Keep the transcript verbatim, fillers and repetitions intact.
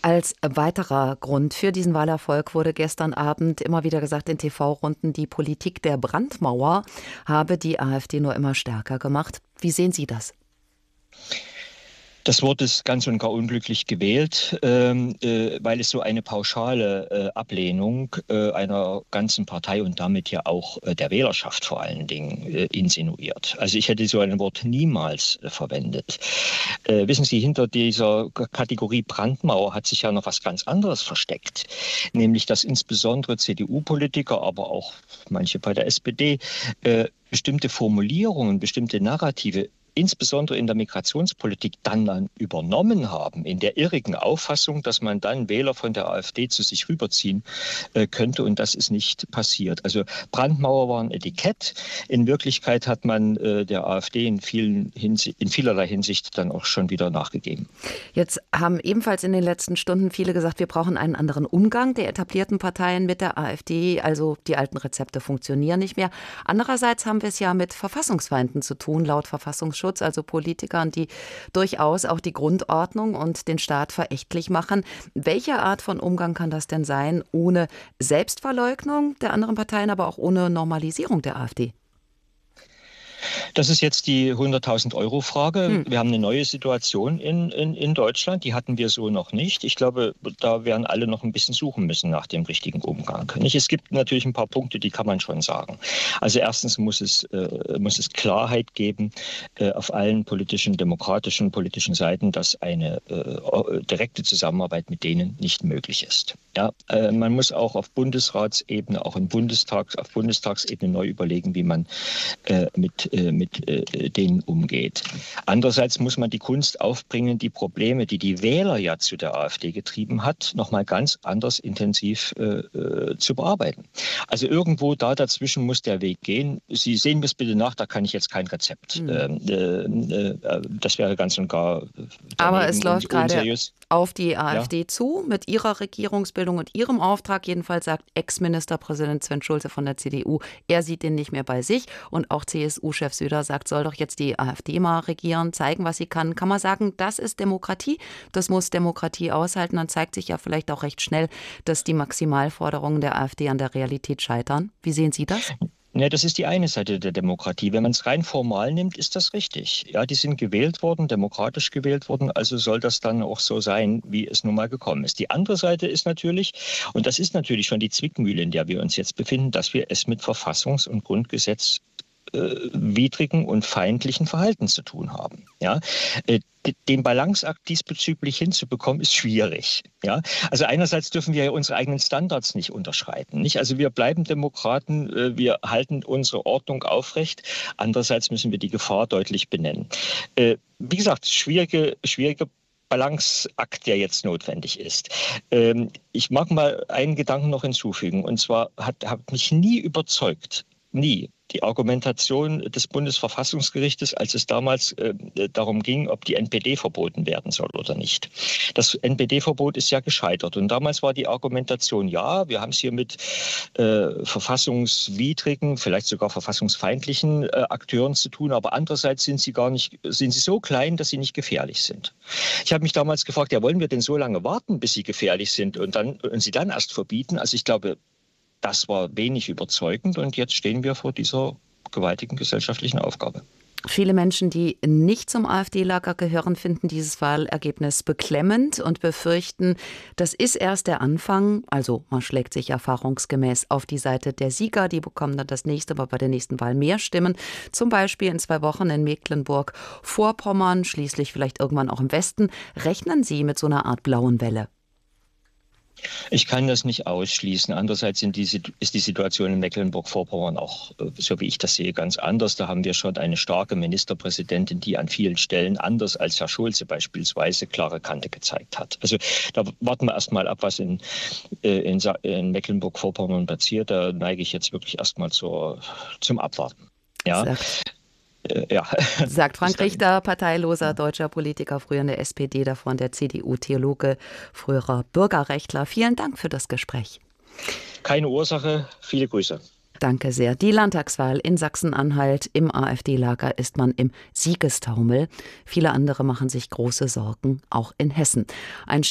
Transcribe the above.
Als weiterer Grund für diesen Wahlerfolg wurde gestern Abend immer wieder gesagt in T V-Runden, die Politik der Brandmauer habe die AfD nur immer stärker gemacht. Wie sehen Sie das? Das Wort ist ganz und gar unglücklich gewählt, ähm, äh, weil es so eine pauschale äh, Ablehnung äh, einer ganzen Partei und damit ja auch äh, der Wählerschaft vor allen Dingen äh, insinuiert. Also ich hätte so ein Wort niemals äh, verwendet. Äh, wissen Sie, hinter dieser K- Kategorie Brandmauer hat sich ja noch was ganz anderes versteckt, nämlich dass insbesondere C D U-Politiker, aber auch manche bei der S P D, äh, bestimmte Formulierungen, bestimmte Narrative insbesondere in der Migrationspolitik dann, dann übernommen haben, in der irrigen Auffassung, dass man dann Wähler von der AfD zu sich rüberziehen äh, könnte, und das ist nicht passiert. Also Brandmauer war ein Etikett. In Wirklichkeit hat man äh, der AfD in, vielen Hinsicht, in vielerlei Hinsicht dann auch schon wieder nachgegeben. Jetzt haben ebenfalls in den letzten Stunden viele gesagt, wir brauchen einen anderen Umgang der etablierten Parteien mit der AfD. Also die alten Rezepte funktionieren nicht mehr. Andererseits haben wir es ja mit Verfassungsfeinden zu tun, laut Verfassungsschutz. Also Politikern, die durchaus auch die Grundordnung und den Staat verächtlich machen. Welche Art von Umgang kann das denn sein, ohne Selbstverleugnung der anderen Parteien, aber auch ohne Normalisierung der AfD? Das ist jetzt die hunderttausend-Euro-Frage. Hm. Wir haben eine neue Situation in, in, in Deutschland, die hatten wir so noch nicht. Ich glaube, da werden alle noch ein bisschen suchen müssen nach dem richtigen Umgang. Nicht? Es gibt natürlich ein paar Punkte, die kann man schon sagen. Also erstens muss es, äh, muss es Klarheit geben äh, auf allen politischen, demokratischen, politischen Seiten, dass eine äh, direkte Zusammenarbeit mit denen nicht möglich ist. Ja? Äh, man muss auch auf Bundesratsebene, auch im Bundestag, auf Bundestagsebene neu überlegen, wie man äh, mit mit äh, denen umgeht. Andererseits muss man die Kunst aufbringen, die Probleme, die die Wähler ja zu der AfD getrieben hat, nochmal ganz anders intensiv äh, äh, zu bearbeiten. Also irgendwo da dazwischen muss der Weg gehen. Sie sehen mir es bitte nach, da kann ich jetzt kein Rezept. Mhm. Äh, äh, das wäre ganz und gar Aber es läuft gerade unseriös auf die AfD ja. zu, mit ihrer Regierungsbildung und ihrem Auftrag. Jedenfalls sagt Ex-Ministerpräsident Sven Schulze von der C D U, er sieht den nicht mehr bei sich. Und auch C S U-Chef Söder sagt, soll doch jetzt die AfD mal regieren, zeigen, was sie kann. Kann man sagen, das ist Demokratie? Das muss Demokratie aushalten. Dann zeigt sich ja vielleicht auch recht schnell, dass die Maximalforderungen der AfD an der Realität scheitern. Wie sehen Sie das? Ja, das ist die eine Seite der Demokratie. Wenn man es rein formal nimmt, ist das richtig. Ja, die sind gewählt worden, demokratisch gewählt worden, also soll das dann auch so sein, wie es nun mal gekommen ist. Die andere Seite ist natürlich, und das ist natürlich schon die Zwickmühle, in der wir uns jetzt befinden, dass wir es mit Verfassungs- und Grundgesetz widrigen und feindlichen Verhalten zu tun haben. Ja? Den Balanceakt diesbezüglich hinzubekommen, ist schwierig. Ja? Also einerseits dürfen wir ja unsere eigenen Standards nicht unterschreiten. Nicht? Also wir bleiben Demokraten, wir halten unsere Ordnung aufrecht. Andererseits müssen wir die Gefahr deutlich benennen. Wie gesagt, schwierige, schwierige Balanceakt, der jetzt notwendig ist. Ich mag mal einen Gedanken noch hinzufügen. Und zwar hat, hat mich nie überzeugt, nie, die Argumentation des Bundesverfassungsgerichtes, als es damals äh, darum ging, ob die N P D verboten werden soll oder nicht. Das N P D-Verbot ist ja gescheitert. Und damals war die Argumentation, ja, wir haben es hier mit äh, verfassungswidrigen, vielleicht sogar verfassungsfeindlichen äh, Akteuren zu tun, aber andererseits sind sie gar nicht, sind sie so klein, dass sie nicht gefährlich sind. Ich habe mich damals gefragt, ja, wollen wir denn so lange warten, bis sie gefährlich sind und, dann, und sie dann erst verbieten? Also ich glaube, das war wenig überzeugend, und jetzt stehen wir vor dieser gewaltigen gesellschaftlichen Aufgabe. Viele Menschen, die nicht zum AfD-Lager gehören, finden dieses Wahlergebnis beklemmend und befürchten, das ist erst der Anfang. Also man schlägt sich erfahrungsgemäß auf die Seite der Sieger. Die bekommen dann das nächste, aber bei der nächsten Wahl mehr Stimmen. Zum Beispiel in zwei Wochen in Mecklenburg-Vorpommern, schließlich vielleicht irgendwann auch im Westen. Rechnen Sie mit so einer Art blauen Welle? Ich kann das nicht ausschließen. Andererseits sind die, ist die Situation in Mecklenburg-Vorpommern auch, so wie ich das sehe, ganz anders. Da haben wir schon eine starke Ministerpräsidentin, die an vielen Stellen, anders als Herr Schulze beispielsweise, klare Kante gezeigt hat. Also da warten wir erst mal ab, was in, in, in Mecklenburg-Vorpommern passiert. Da neige ich jetzt wirklich erst mal zur, zum Abwarten. Ja. Ja. Sagt Frank Richter, parteiloser deutscher Politiker, früher in der S P D, davor in der C D U, Theologe, früherer Bürgerrechtler. Vielen Dank für das Gespräch. Keine Ursache, viele Grüße. Danke sehr. Die Landtagswahl in Sachsen-Anhalt, im AfD-Lager ist man im Siegestaumel. Viele andere machen sich große Sorgen, auch in Hessen. Ein